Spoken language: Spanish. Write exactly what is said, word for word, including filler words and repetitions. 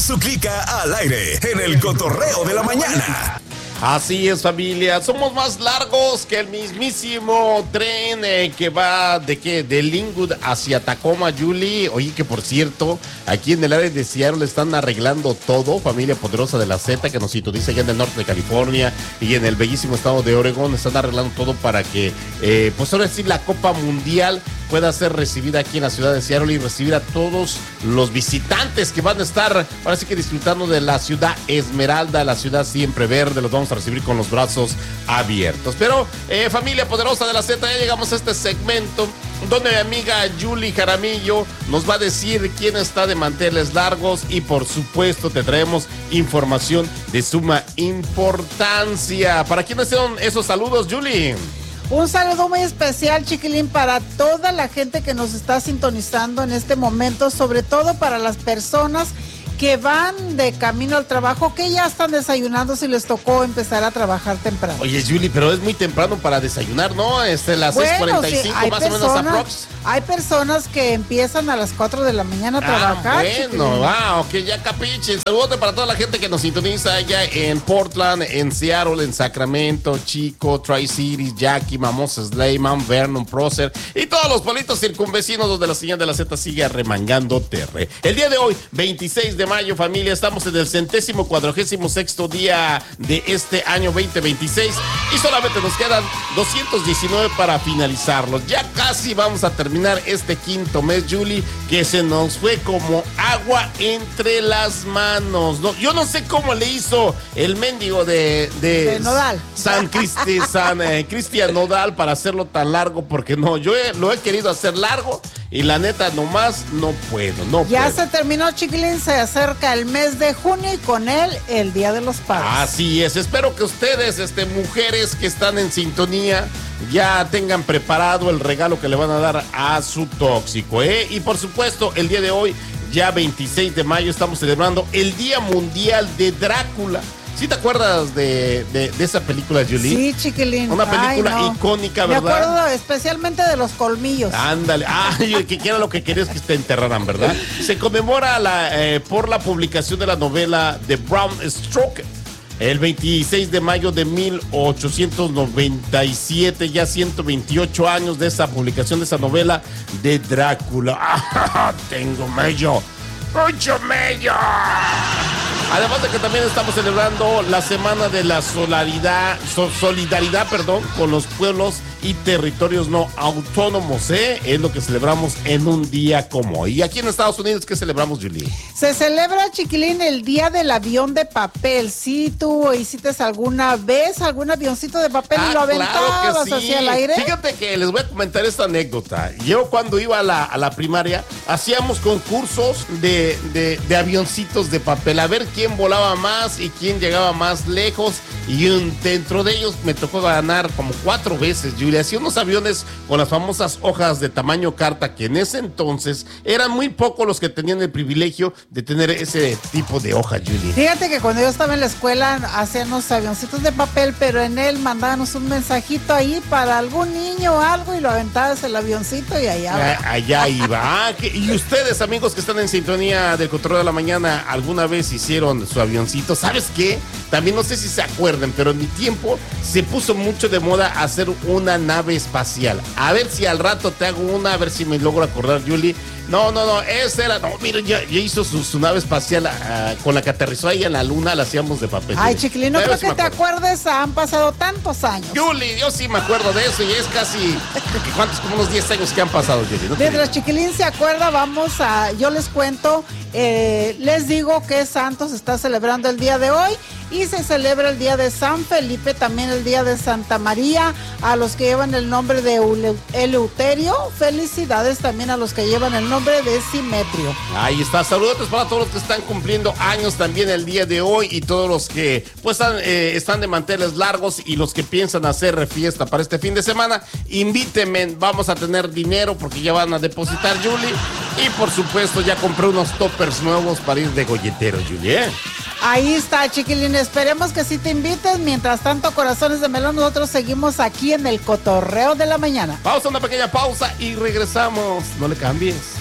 su clica al aire en el cotorreo de la mañana. Así es, familia, somos más largos que el mismísimo tren eh, que va de qué, de Linwood hacia Tacoma, Julie. Oye, que por cierto, aquí en el área de Seattle están arreglando todo, familia poderosa de la Z, que nos sintoniza allá en el norte de California y en el bellísimo estado de Oregón. Están arreglando todo para que, eh, pues ahora sí, la Copa Mundial pueda ser recibida aquí en la ciudad de Seattle y recibir a todos los visitantes que van a estar, ahora sí que disfrutando de la ciudad Esmeralda, la ciudad siempre verde. Los vamos a recibir con los brazos abiertos. Pero, eh, familia poderosa de la Z, ya llegamos a este segmento donde mi amiga Julie Jaramillo nos va a decir quién está de manteles largos y por supuesto te traemos información de suma importancia. ¿Para quiénes son esos saludos, Julie? Un saludo muy especial, chiquilín, para toda la gente que nos está sintonizando en este momento, sobre todo para las personas que van de camino al trabajo, que ya están desayunando si les tocó empezar a trabajar temprano. Oye, Julie, pero es muy temprano para desayunar, ¿no? Este, las bueno, seis cuarenta y cinco sí, más personas, o menos aprox. Hay personas que empiezan a las cuatro de la mañana a trabajar. Ah, bueno, ah, ok, ya capiche. Saludos para toda la gente que nos sintoniza allá en Portland, en Seattle, en Sacramento, Chico, Tri-Cities, Jackie, Mamos, Slay, Mount Vernon, Prosser y todos los pueblitos circunvecinos donde la señal de la Z sigue arremangando terre. El día de hoy, veintiséis de mayo, familia, estamos en el centésimo cuadragésimo sexto día de este año veinte veintiséis y solamente nos quedan doscientos diecinueve para finalizarlos. Ya casi vamos a terminar este quinto mes, Julie, que se nos fue como agua entre las manos. No, yo no sé cómo le hizo el mendigo de, de, de Nodal. San, Cristi, San eh, Cristian Nodal para hacerlo tan largo, porque no, yo he, lo he querido hacer largo y la neta nomás no puedo, no ya puedo. Se terminó, chiquilín, se acerca el mes de junio y con él el Día de los Padres. Así es, espero que ustedes, este, mujeres que están en sintonía, ya tengan preparado el regalo que le van a dar a su tóxico, ¿eh? Y por supuesto, el día de hoy, ya veintiséis de mayo, estamos celebrando el Día Mundial de Drácula. ¿Sí te acuerdas de, de, de esa película, Julie? Sí, chiquilín. Una película Ay, no. icónica, Me ¿verdad? acuerdo especialmente de los colmillos. Ándale, ay, que era lo que querías que te enterraran, ¿verdad? Se conmemora la, eh, por la publicación de la novela de Bram Stoker el veintiséis de mayo de mil ochocientos noventa y siete, ya ciento veintiocho años de esa publicación de esa novela de Drácula. ¡Ah, tengo mello! ¡Mucho mello! Además de que también estamos celebrando la Semana de la Solidaridad, so, solidaridad perdón, con los pueblos y territorios no autónomos, ¿eh? Es lo que celebramos en un día como hoy. ¿Y aquí en Estados Unidos qué celebramos, Julie? Se celebra, chiquilín, el Día del Avión de Papel. ¿Sí tú hiciste alguna vez algún avioncito de papel ah, y lo aventabas claro que sí. hacia el aire? Fíjate que les voy a comentar esta anécdota. Yo cuando iba a la, a la primaria, hacíamos concursos de, de, de avioncitos de papel. A ver quién volaba más y quién llegaba más lejos. Y un, dentro de ellos me tocó ganar como cuatro veces, Julia. Hacía unos aviones con las famosas hojas de tamaño carta, que en ese entonces eran muy pocos los que tenían el privilegio de tener ese tipo de hoja, Julia. Fíjate que cuando yo estaba en la escuela hacíamos avioncitos de papel, pero en él mandábamos un mensajito ahí para algún niño o algo y lo aventabas el avioncito y allá va. Ah, allá iba. Ah, que, y ustedes, amigos que están en sintonía del Control de la Mañana, ¿alguna vez hicieron su avioncito? ¿Sabes qué? También no sé si se acuerdan, pero en mi tiempo se puso mucho de moda hacer una nave espacial. A ver si al rato te hago una, a ver si me logro acordar, Julie. No, no, no, esa era, no, miren, ya, ya hizo su, su nave espacial uh, con la que aterrizó ahí en la luna, la hacíamos de papel. Ay, chiquilín, no creo si que te acuerdes, han pasado tantos años. Julie, yo sí me acuerdo de eso y es casi, ¿cuántos? Como unos diez años que han pasado, Julie. ¿No? Mientras chiquilín se acuerda, vamos a, yo les cuento, eh, les digo que Santos está celebrando el día de hoy y se celebra el día de San Felipe, también el día de Santa María, a los que llevan el nombre de Eleuterio, felicidades también a los que llevan el nombre de Simetrio. Ahí está, saludos para todos los que están cumpliendo años también el día de hoy y todos los que pues están, eh, están de manteles largos y los que piensan hacer fiesta para este fin de semana, invítenme, vamos a tener dinero porque ya van a depositar, Julie, y por supuesto ya compré unos toppers nuevos para ir de golletero, Julie, ¿eh? Ahí está, chiquilín, esperemos que sí te invites. Mientras tanto, corazones de melón, nosotros seguimos aquí en el Cotorreo de la Mañana. Vamos a una pequeña pausa y regresamos, no le cambies.